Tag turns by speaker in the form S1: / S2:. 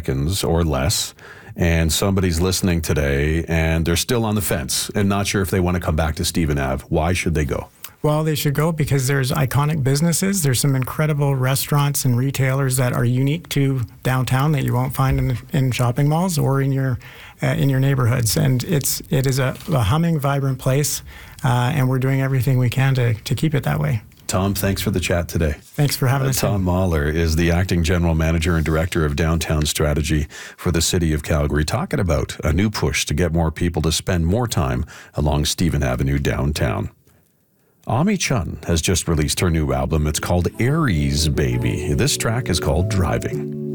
S1: seconds or less, and somebody's listening today and they're still on the fence and not sure if they want to come back to Stephen Ave, why should they go?
S2: Well, they should go because there's iconic businesses. There's some incredible restaurants and retailers that are unique to downtown that you won't find in shopping malls or in your neighborhoods. And it is a humming, vibrant place, and we're doing everything we can to keep it that way.
S1: Tom, thanks for the chat today.
S2: Thanks for having us.
S1: Tom Mahler is the Acting General Manager and Director of Downtown Strategy for the City of Calgary, talking about a new push to get more people to spend more time along Stephen Avenue downtown. Ami Chun has just released her new album. It's called Aries Baby. This track is called Driving.